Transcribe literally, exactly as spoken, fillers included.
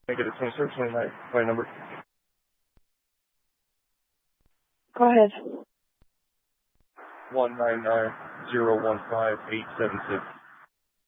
I get a twenty-six, twenty-nine, my number. Go ahead. one nine nine zero one five eight seven six.